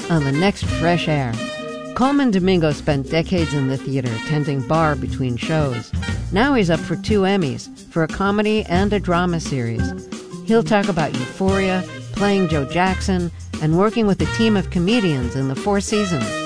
on the next Fresh Air. Coleman Domingo spent decades in the theater, tending bar between shows. Now he's up for 2 Emmys, for a comedy and a drama series. He'll talk about Euphoria, playing Joe Jackson, and working with a team of comedians in The Four Seasons.